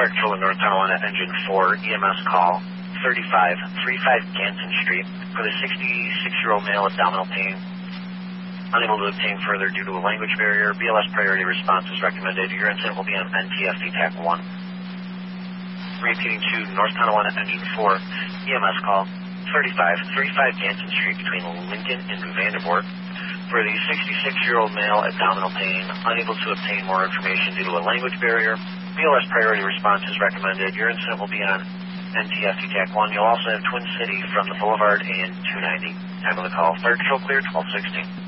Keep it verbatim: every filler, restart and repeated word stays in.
Fire Control in North Tonawanda, Engine four, E M S call, thirty-five thirty-five Ganton Street, for the sixty-six-year-old male with abdominal pain, unable to obtain further due to a language barrier. B L S priority response is recommended. Your incident will be on N T F D TAC one. Repeating to North Tonawanda, Engine four, E M S call, thirty-five thirty-five Ganton Street between Lincoln and Vanderborg, for the sixty-six-year-old male, abdominal pain, unable to obtain more information due to a language barrier. B L S priority response is recommended. Your incident will be on N T F D TAC one. You'll also have Twin City from the Boulevard and two ninety. Time of the call, Fire Control clear, twelve sixteen.